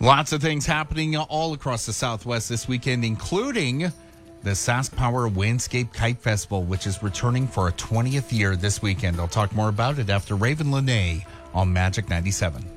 Lots of things happening all across the Southwest this weekend, including the SaskPower Windscape Kite Festival, which is returning for a 20th year this weekend. I'll talk more about it after Raven Lene on Magic 97.